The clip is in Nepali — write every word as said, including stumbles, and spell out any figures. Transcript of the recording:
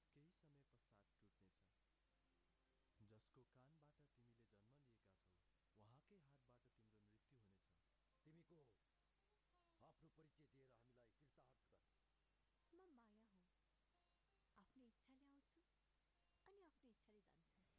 केही समय पश्चात टुट्नेछ। जसको कानबाट तिमीले जन्म लिएका छौ उहाँकै हातबाट तिम्रो मृत्यु हुनेछ। तिमी को हौ? आफ्नो परिचय दिएर हामीलाई कृतार्थ गर। म माया हुँ। आफ्नो इच्छाले आउँछु अनि आफ्नो इच्छाले जान्छु।